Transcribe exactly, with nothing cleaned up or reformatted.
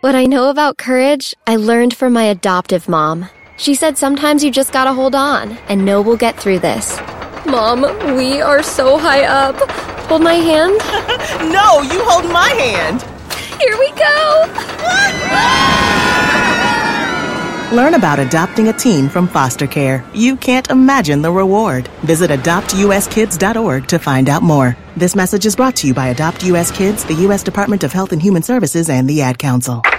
What I know about courage, I learned from my adoptive mom. She said sometimes you just gotta hold on and know we'll get through this. Mom, we are so high up. Hold my hand. No, you hold my hand. Here we go. Learn about adopting a teen from foster care. You can't imagine the reward. Visit adopt u s kids dot org to find out more. This message is brought to you by Adopt U S Kids, the U S Department of Health and Human Services, and the Ad Council.